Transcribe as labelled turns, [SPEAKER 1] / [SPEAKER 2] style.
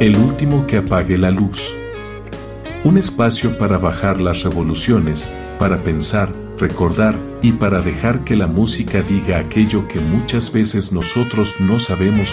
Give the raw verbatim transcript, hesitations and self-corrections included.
[SPEAKER 1] El último que apague la luz. Un espacio para bajar las revoluciones, para pensar, recordar, y para dejar que la música diga aquello que muchas veces nosotros no sabemos